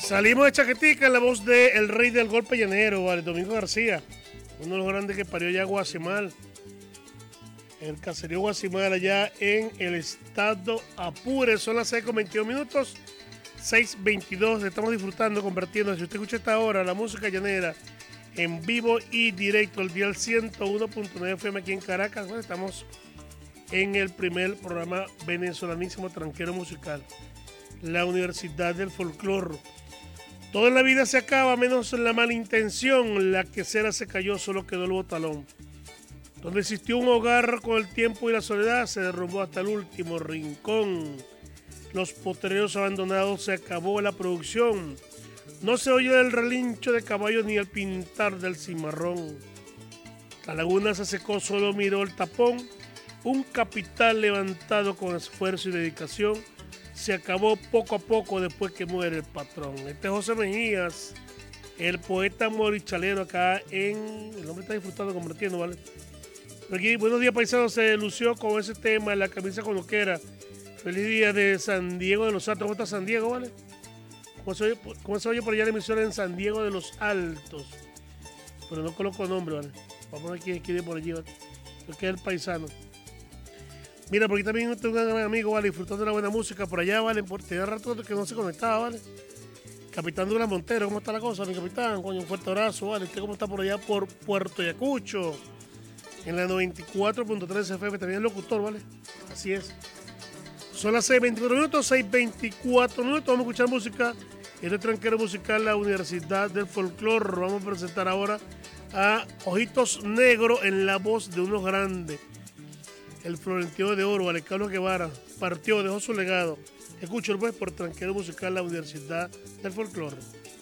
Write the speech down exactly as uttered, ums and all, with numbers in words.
Salimos de Chaquetica en la voz de El Rey del Golpe Llanero, ¿vale? Domingo García, uno de los grandes que parió ya Guasimal, el caserío Guasimal allá en el estado Apure. Son las seis con veintidós minutos, seis veintidós, estamos disfrutando, compartiendo. Si usted escucha esta hora la música llanera en vivo y directo, el dial ciento uno punto nueve F M aquí en Caracas, bueno, estamos en el primer programa venezolanísimo tranquero musical, la Universidad del Folclore. Todo en la vida se acaba, menos la mala intención. La quesera se cayó, solo quedó el botalón. Donde existió un hogar con el tiempo y la soledad, se derrumbó hasta el último rincón. Los potreros abandonados, se acabó la producción. No se oye el relincho de caballos ni el pintar del cimarrón. La laguna se secó, solo miró el tapón. Un capital levantado con esfuerzo y dedicación se acabó poco a poco después que muere el patrón. Este es José Mejías, el poeta morichalero acá en... El hombre está disfrutando, compartiendo, ¿vale? Aquí, buenos días, paisanos, se lució con ese tema en la camisa conoquera. Feliz día de San Diego de los Altos. ¿Cómo está San Diego, vale? ¿Cómo se oye, cómo se oye por allá la emisora en San Diego de los Altos? Pero no coloco nombre, ¿vale? Vamos a ver quién quiere por allí, ¿vale? Porque es el paisano. Mira, por aquí también tengo un gran amigo, ¿vale? Disfrutando de la buena música por allá, ¿vale? Por tenía rato que no se conectaba, ¿vale? Capitán Douglas Montero, ¿cómo está la cosa, mi capitán? Coño, un fuerte abrazo, ¿vale? ¿Usted cómo está por allá por Puerto Ayacucho? En la noventa y cuatro punto tres F M, también el locutor, ¿vale? Así es. Son las seis veinticuatro minutos, seis veinticuatro minutos, vamos a escuchar música. Este tranquero musical, la Universidad del Folclore. Vamos a presentar ahora a Ojitos Negros en la voz de unos grandes. El Florentino de Oro, ¿vale? Carlos Guevara, partió, dejó su legado. Escúchalo pues por tranquero musical, la Universidad del Folclore.